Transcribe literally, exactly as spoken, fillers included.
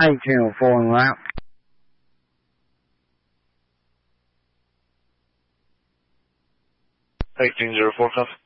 eight zero four en route. eighteen zero four, copy.